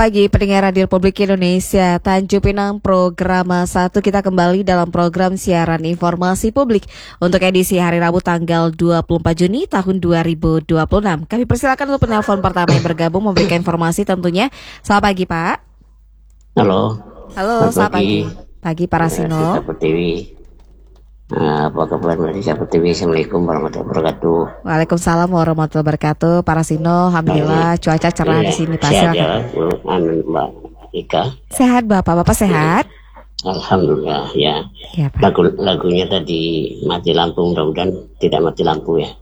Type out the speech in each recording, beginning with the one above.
Pagi pendengar Radio Republik Indonesia, Tanjung Pinang program 1, kita kembali dalam program siaran informasi publik untuk edisi hari Rabu tanggal 24 Juni tahun 2026. Kami persilakan untuk penelpon pertama yang bergabung memberikan informasi tentunya. Selamat pagi Pak. Halo. Selamat pagi. Pagi Pak Rasino. Apa kabar Mbak Disa Pertiwi? Assalamualaikum warahmatullahi wabarakatuh. Waalaikumsalam warahmatullahi wabarakatuh. Pak Rasino, alhamdulillah cuaca cerah di sini Pak. Sehat ya, Mbak Ika. Sehat Bapak Sehat? Alhamdulillah ya. Ya Pak. Lagunya tadi mati lampu, mudah-mudahan tidak mati lampu ya.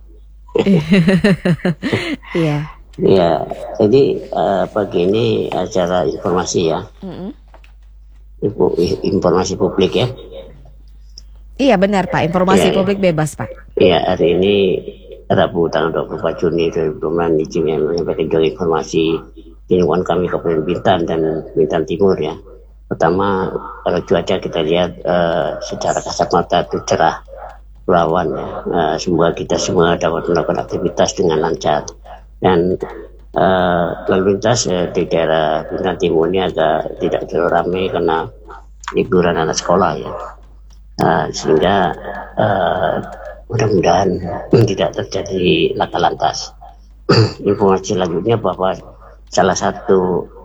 Iya. Ya, jadi pagi ini acara informasi ya. Informasi publik ya. Iya benar Pak, informasi publik bebas Pak. Iya, hari ini Rabu tanggal 24 Juni 2026 izin yang menyampaikan juga informasi di lingkungan kami Kabupaten Bintan dan Bintan Timur ya. Pertama, kalau cuaca kita lihat secara kasat mata itu cerah, berawan ya. Semoga kita semua dapat melakukan aktivitas dengan lancar. Dan lalu lintas di daerah Bintan Timur ini agak tidak terlalu ramai karena liburan anak sekolah ya. Sehingga mudah-mudahan tidak terjadi laka lantas. Informasi selanjutnya bahwa salah satu